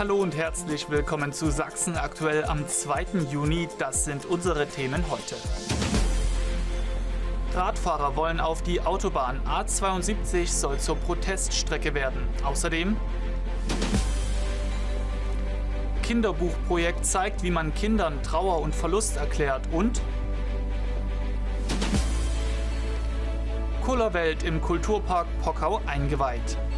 Hallo und herzlich willkommen zu Sachsen aktuell am 2. Juni. Das sind unsere Themen heute. Radfahrer wollen auf die Autobahn. A72 soll zur Proteststrecke werden. Außerdem Kinderbuchprojekt zeigt, wie man Kindern Trauer und Verlust erklärt. Und Kullerwelt im Kulturpark Pockau eingeweiht.